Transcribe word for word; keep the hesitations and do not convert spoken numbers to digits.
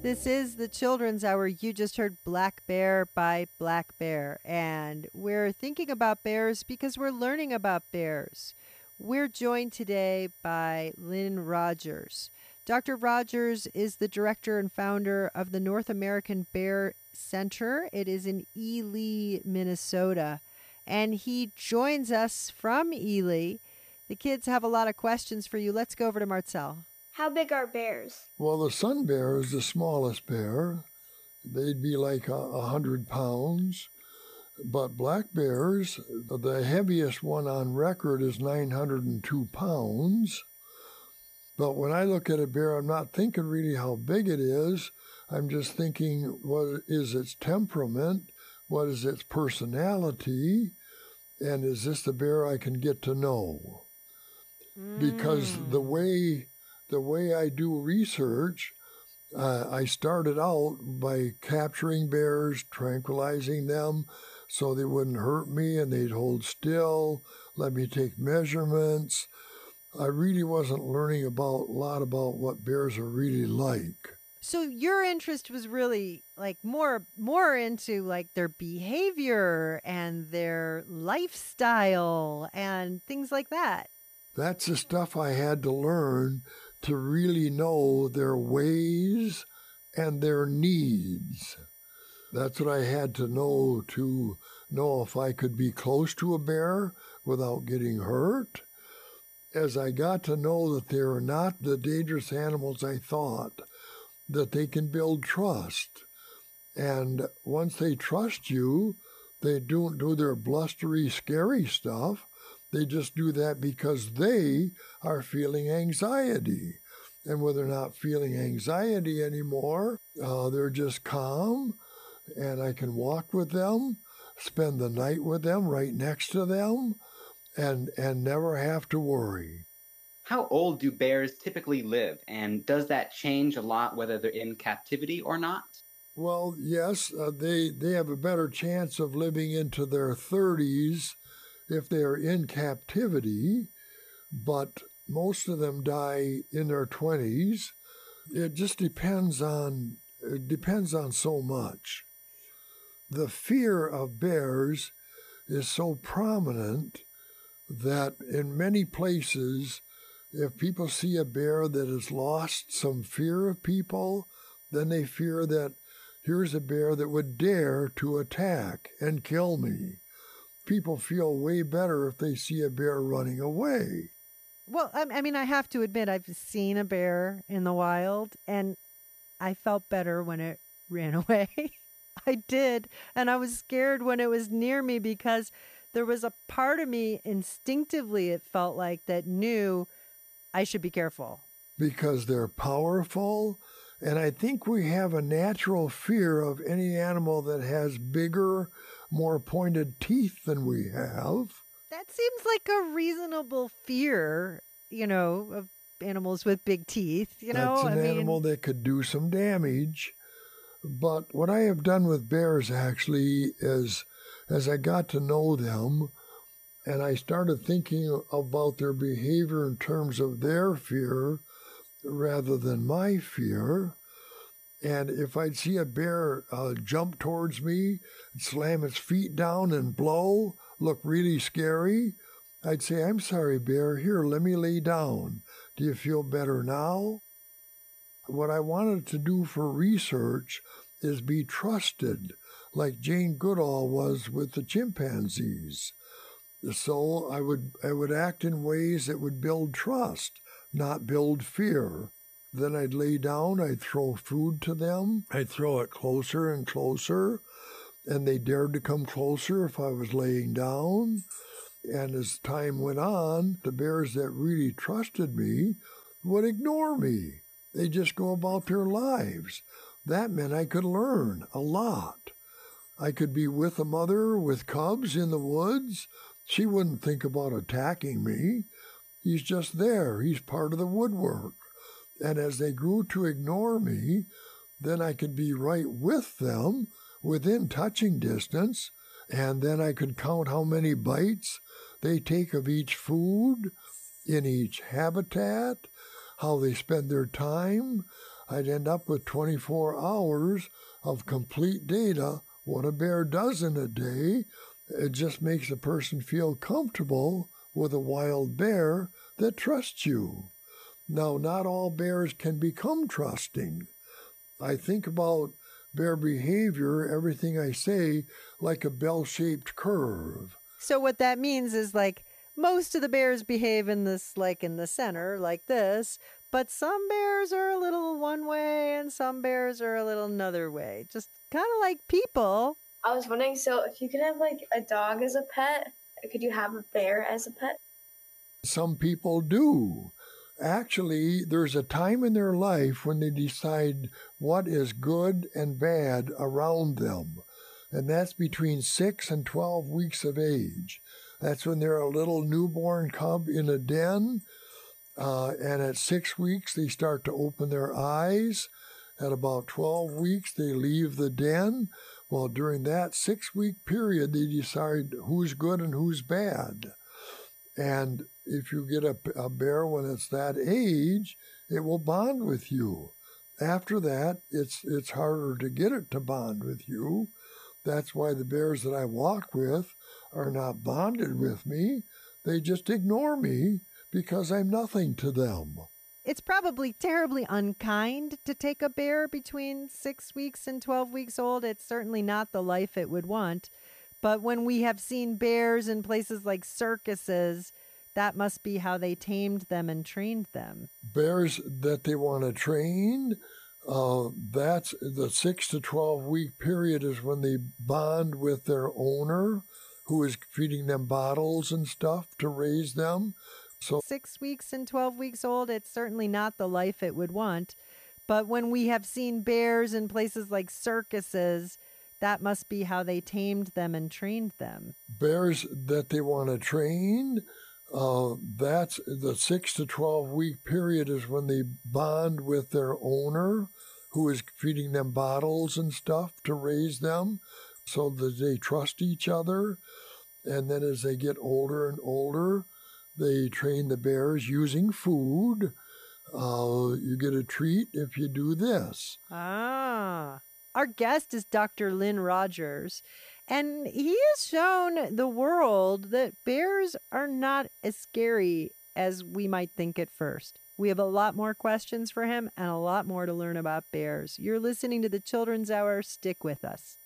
This is the Children's Hour. You just heard Black Bear by Black Bear. And we're thinking about bears because we're learning about bears. We're joined today by Lynn Rogers. Doctor Rogers is the director and founder of the North American Bear Center. It is in Ely, Minnesota. And he joins us from Ely. The kids have a lot of questions for you. Let's go over to Marcel. How big are bears? Well, the sun bear is the smallest bear. They'd be like a, a hundred pounds. But black bears, the heaviest one on record is nine hundred two pounds. But when I look at a bear, I'm not thinking really how big it is. I'm just thinking, what is its temperament? What is its personality? And is this the bear I can get to know? Mm. Because the way... The way I do research, uh, I started out by capturing bears, tranquilizing them so they wouldn't hurt me and they'd hold still, let me take measurements. I really wasn't learning about a lot about what bears are really like. So your interest was really like more more into like their behavior and their lifestyle and things like that. That's the stuff I had to learn to really know their ways and their needs. That's what I had to know to know if I could be close to a bear without getting hurt. As I got to know that they're not the dangerous animals I thought, that they can build trust. And once they trust you, they don't do their blustery, scary stuff. They just do that because they are feeling anxiety. And when they're not feeling anxiety anymore, uh, they're just calm, and I can walk with them, spend the night with them, right next to them, and, and never have to worry. How old do bears typically live, and does that change a lot whether they're in captivity or not? Well, yes, uh, they, they have a better chance of living into their thirties if they are in captivity, but most of them die in their twenties. It just depends on it depends on so much. The fear of bears is so prominent that in many places, if people see a bear that has lost some fear of people, then they fear that here's a bear that would dare to attack and kill me. People feel way better if they see a bear running away. Well, I mean, I have to admit, I've seen a bear in the wild, and I felt better when it ran away. I did, and I was scared when it was near me because there was a part of me instinctively, it felt like, that knew I should be careful. Because they're powerful, and I think we have a natural fear of any animal that has bigger, more pointed teeth than we have. That seems like a reasonable fear, you know, of animals with big teeth, you know? That's an I animal mean... that could do some damage. But what I have done with bears, actually, is as I got to know them, and I started thinking about their behavior in terms of their fear rather than my fear. And if I'd see a bear uh, jump towards me, slam its feet down and blow, look really scary, I'd say, I'm sorry, bear, here, let me lay down. Do you feel better now? What I wanted to do for research is be trusted, like Jane Goodall was with the chimpanzees. So I would I would act in ways that would build trust, not build fear. Then I'd lay down, I'd throw food to them, I'd throw it closer and closer, and they dared to come closer if I was laying down. And as time went on, the bears that really trusted me would ignore me. They just go about their lives. That meant I could learn a lot. I could be with a mother with cubs in the woods. She wouldn't think about attacking me. He's just there. He's part of the woodwork. And as they grew to ignore me, then I could be right with them within touching distance, and then I could count how many bites they take of each food in each habitat, how they spend their time. I'd end up with twenty-four hours of complete data. What a bear does in a day, it just makes a person feel comfortable with a wild bear that trusts you. Now, not all bears can become trusting. I think about bear behavior, everything I say, like a bell-shaped curve. So what that means is like most of the bears behave in this, like in the center, like this, but some bears are a little one way and some bears are a little another way. Just kind of like people. I was wondering, so if you could have like a dog as a pet, could you have a bear as a pet? Some people do. Actually, there's a time in their life when they decide what is good and bad around them. And that's between six and twelve weeks of age. That's when they're a little newborn cub in a den. Uh, and at six weeks, they start to open their eyes. At about twelve weeks, they leave the den. Well, during that six-week period, they decide who's good and who's bad. And if you get a, a bear when it's that age, it will bond with you. After that, it's it's harder to get it to bond with you. That's why the bears that I walk with are not bonded with me. They just ignore me because I'm nothing to them. It's probably terribly unkind to take a bear between six weeks and twelve weeks old. It's certainly not the life it would want. But when we have seen bears in places like circuses, that must be how they tamed them and trained them. Bears that they want to train, uh, that's the six to twelve week period is when they bond with their owner, who is feeding them bottles and stuff to raise them. So six weeks and twelve weeks old, it's certainly not the life it would want. But when we have seen bears in places like circuses, that must be how they tamed them and trained them. Bears that they want to train, uh, that's the six to twelve week period is when they bond with their owner, who is feeding them bottles and stuff to raise them so that they trust each other. And then as they get older and older, they train the bears using food. Uh, you get a treat if you do this. Ah. Our guest is Doctor Lynn Rogers, and he has shown the world that bears are not as scary as we might think at first. We have a lot more questions for him and a lot more to learn about bears. You're listening to the Children's Hour. Stick with us.